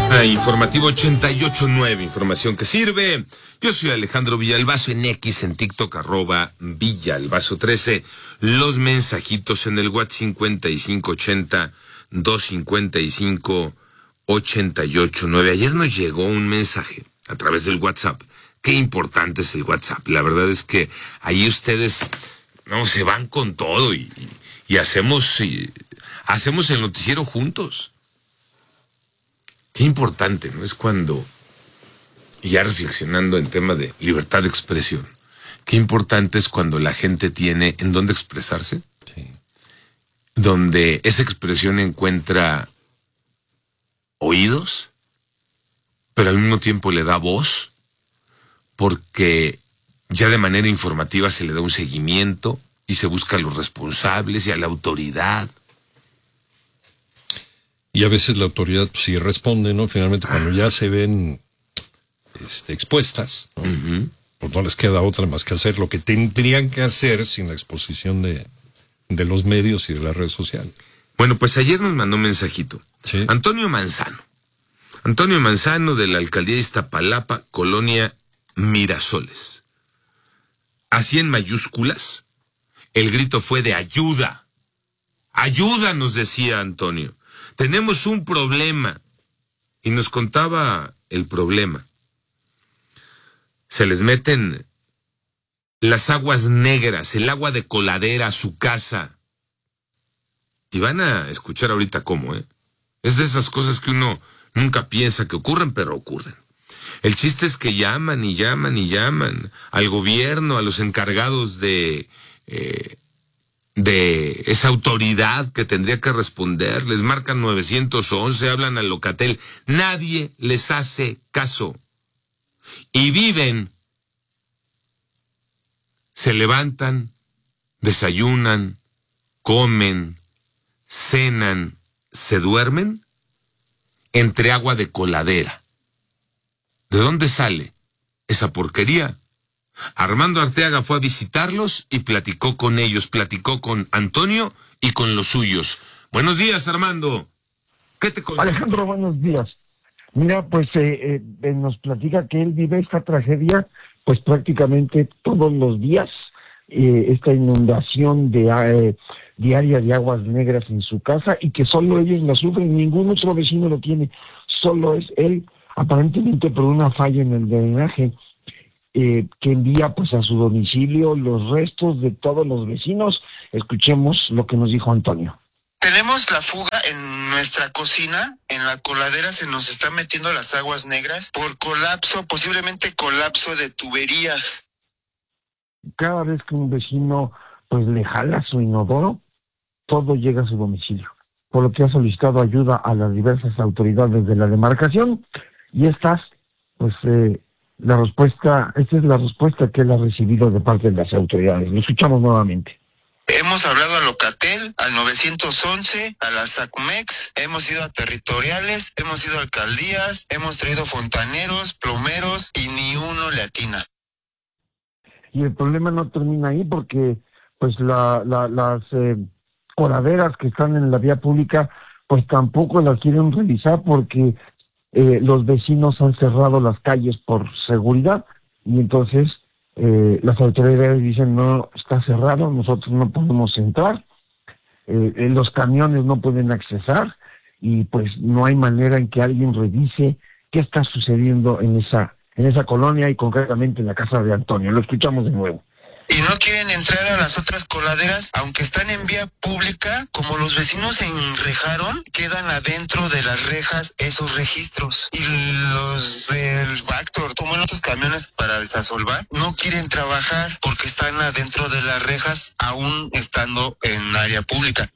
Informativo 88.9, información que sirve. Yo soy Alejandro Villalbazo en X, en TikTok, @Villalbazo13. Los mensajitos en el WhatsApp 5580-255-889. Ayer nos llegó un mensaje a través del WhatsApp. Qué importante es el WhatsApp. La verdad es que ahí ustedes se van con todo y hacemos el noticiero juntos. Qué importante, ¿no? Es cuando, ya reflexionando en tema de libertad de expresión, qué importante es cuando la gente tiene en dónde expresarse, sí, donde esa expresión encuentra oídos, pero al mismo tiempo le da voz, porque ya de manera informativa se le da un seguimiento y se busca a los responsables y a la autoridad. Y a veces la autoridad pues, sí responde, ¿no? Finalmente cuando ya se ven expuestas, ¿no? Uh-huh. Pues no les queda otra más que hacer lo que tendrían que hacer sin la exposición de los medios y de las redes sociales. Bueno, pues ayer nos mandó un mensajito. ¿Sí? Antonio Manzano de la alcaldía de Iztapalapa, colonia Mirasoles. Así en mayúsculas, el grito fue de ayuda. Ayuda, nos decía Antonio. Tenemos un problema. Y nos contaba el problema. Se les meten las aguas negras, el agua de coladera a su casa. Y van a escuchar ahorita cómo, ¿eh? Es de esas cosas que uno nunca piensa que ocurren, pero ocurren. El chiste es que llaman al gobierno, a los encargados de esa autoridad que tendría que responder, les marcan 911, hablan al Locatel, nadie les hace caso. Y viven, se levantan, desayunan, comen, cenan, se duermen entre agua de coladera. ¿De dónde sale esa porquería? Armando Arteaga fue a visitarlos y platicó con ellos, platicó con Antonio y con los suyos. Buenos días, Armando. ¿Qué te contó? Alejandro, buenos días. Mira, pues nos platica que él vive esta tragedia pues prácticamente todos los días, esta inundación diaria de aguas negras en su casa, y que solo ellos la sufren, ningún otro vecino lo tiene, solo es él, aparentemente por una falla en el drenaje, que envía pues a su domicilio los restos de todos los vecinos. Escuchemos lo que nos dijo Antonio. Tenemos la fuga en nuestra cocina, en la coladera se nos están metiendo las aguas negras por colapso, posiblemente colapso de tuberías. Cada vez que un vecino pues le jala su inodoro, todo llega a su domicilio, por lo que ha solicitado ayuda a las diversas autoridades de la demarcación, y esta es la respuesta que él ha recibido de parte de las autoridades. Lo escuchamos nuevamente. Hemos hablado a Locatel, al 911, a la SACMEX, hemos ido a territoriales, hemos ido a alcaldías, hemos traído fontaneros, plomeros y ni uno le atina. Y el problema no termina ahí, porque pues las coladeras que están en la vía pública pues tampoco las quieren revisar, porque los vecinos han cerrado las calles por seguridad, y entonces las autoridades dicen no, está cerrado, nosotros no podemos entrar, los camiones no pueden accesar, y pues no hay manera en que alguien revise qué está sucediendo en esa colonia, y concretamente en la casa de Antonio. Lo escuchamos de nuevo. Y no quieren entrar a las otras coladeras, aunque están en vía pública, como los vecinos se enrejaron, quedan adentro de las rejas esos registros. Y los del Bactor toman esos camiones para desasolvar, no quieren trabajar porque están adentro de las rejas, aún estando en área pública.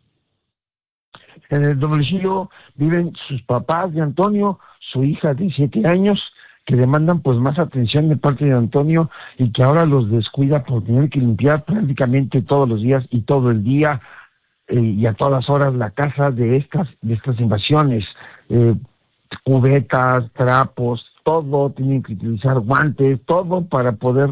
En el domicilio viven sus papás de Antonio, su hija de 7 años, que demandan pues más atención de parte de Antonio, y que ahora los descuida por tener que limpiar prácticamente todos los días y todo el día y a todas horas la casa de estas invasiones, cubetas, trapos, todo, tienen que utilizar guantes, todo para poder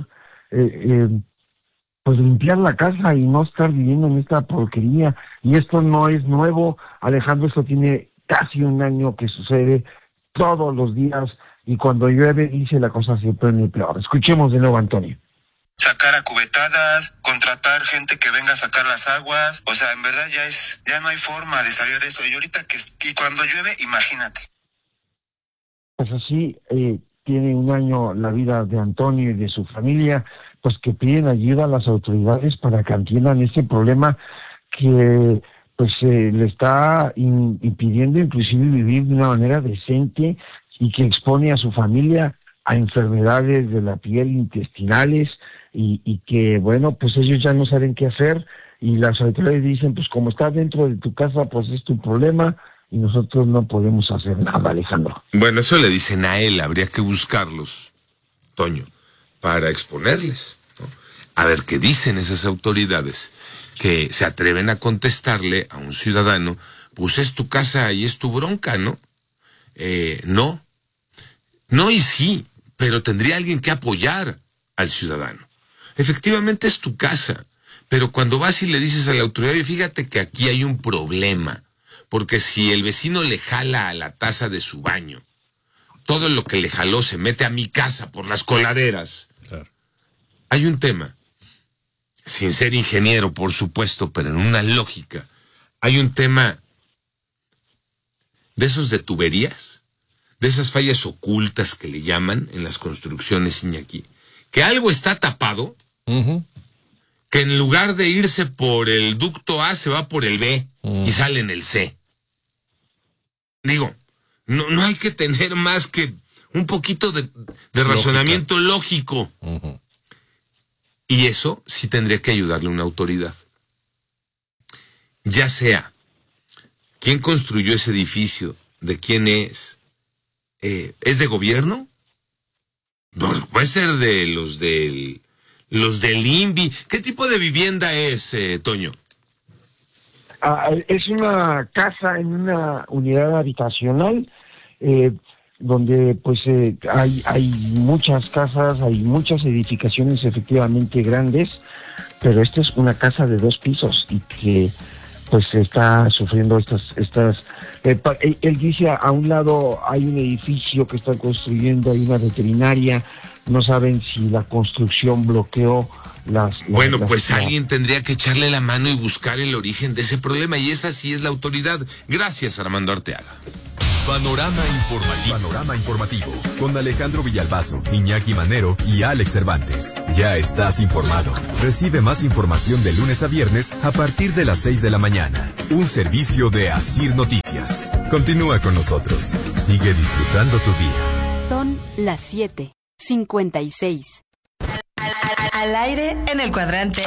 pues limpiar la casa y no estar viviendo en esta porquería. Y esto no es nuevo, Alejandro, esto tiene casi un año que sucede. todos los días, y cuando llueve, dice, la cosa se pone peor. Escuchemos de nuevo a Antonio. Sacar a cubetadas, contratar gente que venga a sacar las aguas, o sea, en verdad ya no hay forma de salir de eso. Y ahorita y cuando llueve, imagínate. Pues así tiene un año la vida de Antonio y de su familia, pues que piden ayuda a las autoridades para que atiendan este problema que pues le está impidiendo inclusive vivir de una manera decente y que expone a su familia a enfermedades de la piel, intestinales, y que, bueno, pues ellos ya no saben qué hacer, y las autoridades dicen, pues como estás dentro de tu casa, pues es tu problema, y nosotros no podemos hacer nada, Alejandro. Bueno, eso le dicen a él, habría que buscarlos, Toño, para exponerles, ¿no? A ver qué dicen esas autoridades que se atreven a contestarle a un ciudadano, pues es tu casa y es tu bronca, ¿no? No y sí, pero tendría alguien que apoyar al ciudadano. Efectivamente es tu casa, pero cuando vas y le dices a la autoridad, fíjate que aquí hay un problema, porque si el vecino le jala a la taza de su baño, todo lo que le jaló se mete a mi casa por las coladeras. Claro. Hay un tema, sin ser ingeniero, por supuesto, pero en una lógica, hay un tema de esos de tuberías, de esas fallas ocultas que le llaman en las construcciones, Iñaki, que algo está tapado, que en lugar de irse por el ducto A se va por el B y sale en el C. Digo, no hay que tener más que un poquito de razonamiento lógico. Y eso sí tendría que ayudarle una autoridad. Ya sea quién construyó ese edificio, de quién es de gobierno, puede ser de los del INVI. ¿Qué tipo de vivienda es, Toño? Es una casa en una unidad habitacional, donde pues hay muchas casas, hay muchas edificaciones efectivamente grandes, pero esta es una casa de 2 pisos y que pues está sufriendo estas él dice, a un lado hay un edificio que están construyendo, hay una veterinaria, no saben si la construcción bloqueó alguien tendría que echarle la mano y buscar el origen de ese problema, y esa sí es la autoridad. Gracias, Armando Arteaga. Panorama informativo con Alejandro Villalbazo, Iñaki Manero y Alex Cervantes. Ya estás informado. Recibe más información de lunes a viernes a partir de las 6 de la mañana. Un servicio de Asir Noticias. Continúa con nosotros. Sigue disfrutando tu día. Son las 7:56. Al aire en el cuadrante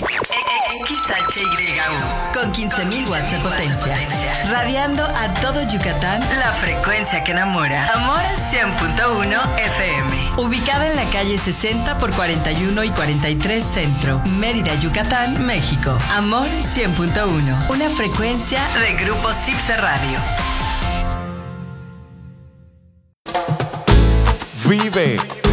XHYU con 15.000 watts de potencia, radiando a todo Yucatán, la frecuencia que enamora. Amor 100.1 FM, ubicada en la calle 60 por 41 y 43 Centro, Mérida, Yucatán, México. Amor 100.1, una frecuencia de Grupo Cipse Radio. Vive